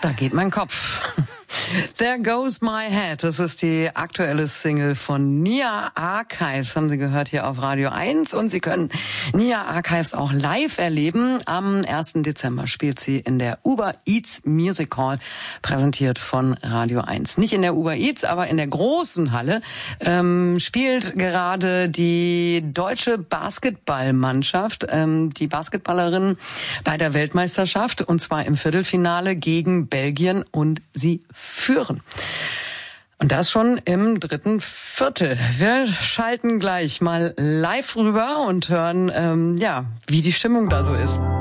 Da geht mein Kopf. There Goes My Head. Das ist die aktuelle Single von Nia Archives. Haben Sie gehört hier auf Radio 1. Und Sie können Nia Archives auch live erleben. Am 1. Dezember spielt sie in der Uber Eats Music Hall, präsentiert von Radio 1. Nicht in der Uber Eats, aber in der großen Halle spielt gerade die deutsche Basketballmannschaft, die Basketballerinnen bei der Weltmeisterschaft. Und zwar im Viertelfinale gegen Belgien. Und sie führen. Und das schon im 3. Viertel. Wir schalten gleich mal live rüber und hören, wie die Stimmung da so ist.